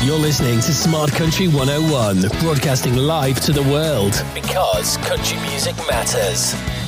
You're listening to Smart Country 101, broadcasting live to the world because country music matters.